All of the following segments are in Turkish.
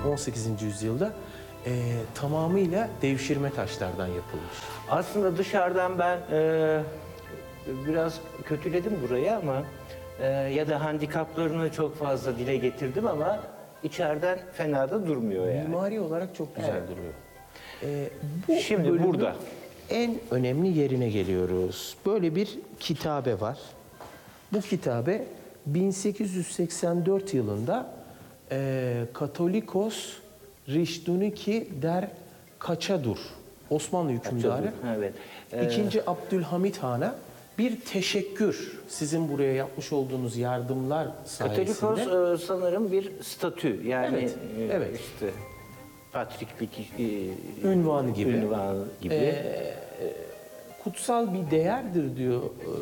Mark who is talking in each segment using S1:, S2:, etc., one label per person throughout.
S1: 18. yüzyılda tamamıyla devşirme taşlardan yapılmış.
S2: Aslında dışarıdan ben biraz kötüledim burayı ama ya da handikaplarını çok fazla dile getirdim ama içeriden fena da durmuyor yani.
S1: Mimari olarak çok güzel
S2: Evet.
S1: duruyor. Bu
S2: Şimdi
S1: bölümün
S2: burada.
S1: en önemli yerine geliyoruz. Böyle bir kitabe var. Bu kitabe 1884 yılında Katolikos Rişduniki der Kaçadur, Osmanlı hükümdarı,
S2: Evet.
S1: İkinci Abdülhamit Han'a bir teşekkür sizin buraya yapmış olduğunuz yardımlar sayesinde.
S2: Katolikos sanırım bir statü yani
S1: Evet, evet.
S2: işte patriklik
S1: Ünvanı gibi.
S2: Ünvanı gibi.
S1: Kutsal bir değerdir diyor.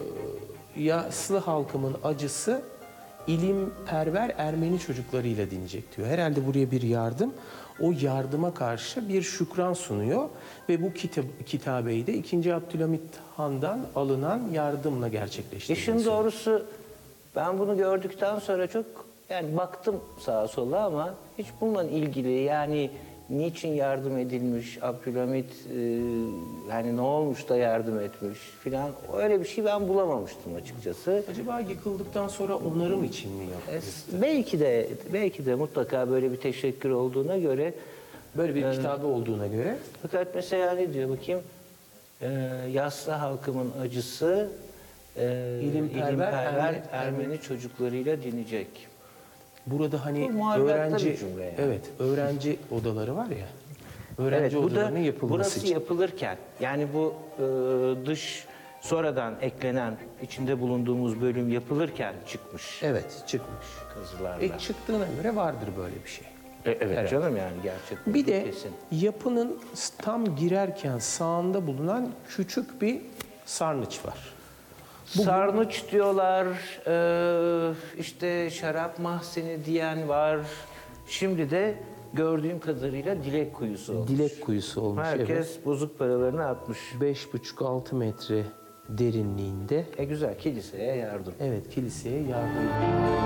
S1: Yaslı halkımın acısı ilimperver Ermeni çocuklarıyla dinecek diyor. Herhalde buraya bir yardım. O yardıma karşı bir şükran sunuyor ve bu kitabeyi de 2. Abdülhamit Han'dan alınan yardımla gerçekleştiriyor.
S2: İşin doğrusu ben bunu gördükten sonra çok yani baktım sağa sola ama hiç bununla ilgili yani niçin yardım edilmiş, Abdülhamit yani ne olmuş da yardım etmiş filan öyle bir şey ben bulamamıştım açıkçası.
S1: Acaba yıkıldıktan sonra onarım için mi yaptı?
S2: Belki de mutlaka böyle bir teşekkür olduğuna göre
S1: Böyle bir kitabe olduğuna göre.
S2: fakat mesela ne diyor bakayım? Yaslı halkımın acısı ilimperver Ermeni çocuklarıyla dinecek.
S1: Burada hani
S2: Bu muallakta
S1: öğrenci,
S2: bir cümle yani.
S1: evet, öğrenci odaları var ya. Öğrenci
S2: Evet, bu da
S1: odalarının yapılması
S2: burası
S1: için.
S2: yapılırken yani bu dış sonradan eklenen içinde bulunduğumuz bölüm yapılırken çıkmış
S1: Evet, çıkmış.
S2: kazılarla.
S1: Çıktığına göre vardır böyle bir şey.
S2: Evet canım yani gerçekten.
S1: Bir
S2: bu
S1: de
S2: kesin.
S1: yapının tam girerken sağında bulunan küçük bir sarnıç var.
S2: Sarnıç diyorlar, işte şarap mahzeni diyen var. Şimdi de gördüğüm kadarıyla dilek kuyusu olmuş.
S1: Dilek kuyusu olmuş.
S2: Herkes bozuk paralarını atmış.
S1: Evet. 5,5-6 metre derinliğinde.
S2: Güzel, kiliseye yardım.
S1: Evet, kiliseye yardım.